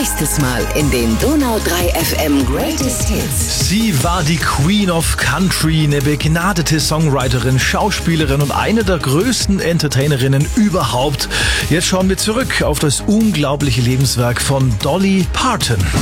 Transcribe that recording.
Nächstes Mal in den Donau 3 FM Greatest Hits. Sie war die Queen of Country, eine begnadete Songwriterin, Schauspielerin und eine der größten Entertainerinnen überhaupt. Jetzt schauen wir zurück auf das unglaubliche Lebenswerk von Dolly Parton.